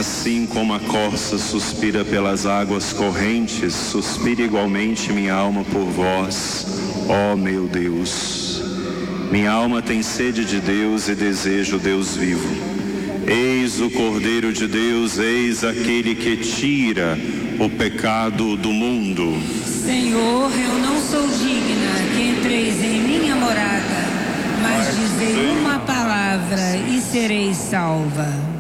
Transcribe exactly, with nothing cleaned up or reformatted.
Assim como a corça suspira pelas águas correntes, suspira igualmente minha alma por vós, ó meu Deus. Minha alma tem sede de Deus e deseja o Deus vivo. Eis o Cordeiro de Deus, eis aquele que tira o pecado do mundo. Senhor, eu não sou digna que entreis em minha morada, mas dizei uma palavra e serei salva.